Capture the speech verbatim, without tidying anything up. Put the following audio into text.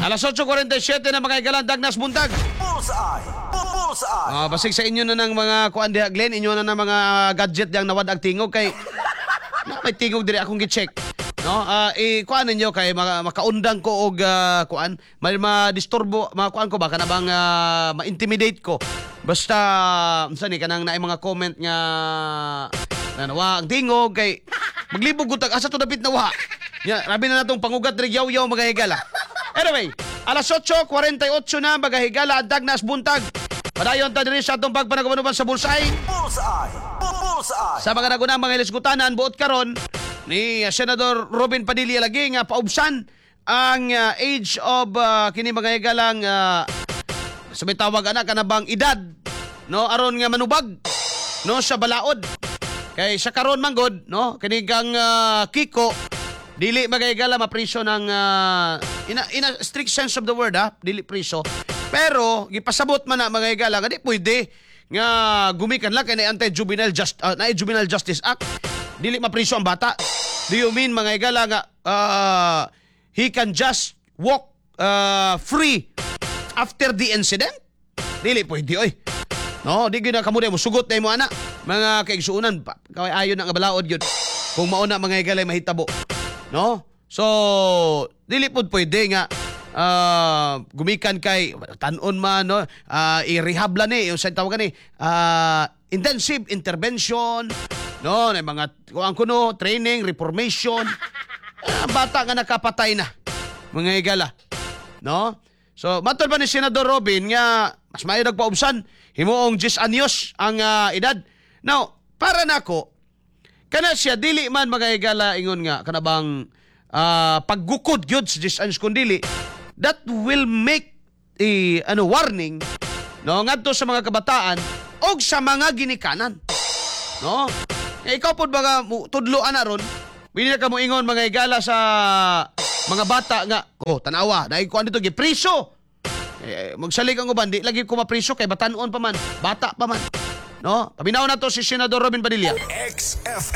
Alas eight forty-seven na mga igalan, Dagnas Buntag. Bullseye! Bullseye! Ah, basig sa inyo na ng mga kuan diha Glenn, inyo na ng mga gadget yang nawadag tingog kay na may tingog diri akong gi-check. No? Ah, i kuan ninyo kay maka, makaundang ko og ah, kuan, may ma-disturbo, mga kuan ko ba kana bang ah, ma-intimidate ko. Basta unsa ni kanang naay mga comment nga nanawa ang tingog kay maglibog gutag asa to dapit nawa. Ya, rabi na natong pangugat diri yaw-yaw mga higala. Anyway, alas eight forty-eight na mga higala Dagnas Buntag. Padayon ta diri sa atong pagpanagawanuban sa Bullseye. Bullseye! Bullseye! Sa mga nagunang mga ilisgutanan buot karon ni uh, Senador Robin Padilla lagi nga paubsan ang uh, age of uh, kini mga higalang uh, sumitawag ana kanabang edad no aron nga manubag no sa balaod. Kay sa karon manggod no kini kang uh, Kiko dili magayagala mapriso ng uh, in, a, in a strict sense of the word ha, dili priso. Pero gipasabot man na magayagala nga di pwede nga gumikan lang kay na anti-juvenile just uh, na Juvenile Justice Act. Dili mapriso ang bata. Do you mean magayagala nga uh, he can just walk uh, free after the incident? Dili pwede oy. No, di gyud na kamo mo sugot na mo ana. Mga kaigsuunan pa kay ayon nga balaod gyud. Kung mauna magayagala mahitabo. No? So, dili pod pwede nga uh, gumikan kay tanon man no, uh, i-rehab la ni yung sa tawagan ni uh, intensive intervention no, na mga kuan kuno training, reformation. Uh, bata nga nakapatay na mga higala. No? So, matod ba ni Senador Robin nga mas maayo nagpaubsan himuong ten anyos ang uh, edad. Now, para nako kana siya dili man magahigala ingon nga kanabang uh, paggukod gyud sa ten anyos kun dili that will make a ano warning no ngadto sa mga kabataan og sa mga ginikanan no e, ikaw pod baga tudloan na ron bili na ka mo ingon mga higala sa mga bata nga oh tanawa dai ko andito gi priso eh, magsalig ang uban di lagi ko mapriso kay batanon pa man bata pa man no paminaw na to si Senador Robin Padilla. X F